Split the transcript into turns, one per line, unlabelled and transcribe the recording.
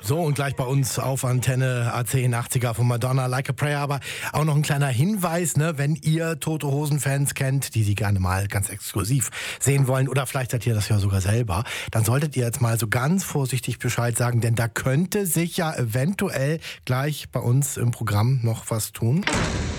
So, und gleich bei uns auf Antenne AC80er von Madonna, Like a Prayer. Aber auch noch ein kleiner Hinweis, ne, wenn ihr Tote Hosen-Fans kennt, die sie gerne mal ganz exklusiv sehen wollen, oder vielleicht seid ihr das ja sogar selber, dann solltet ihr jetzt mal so ganz vorsichtig Bescheid sagen, denn da könnte sich ja eventuell gleich bei uns im Programm noch was tun.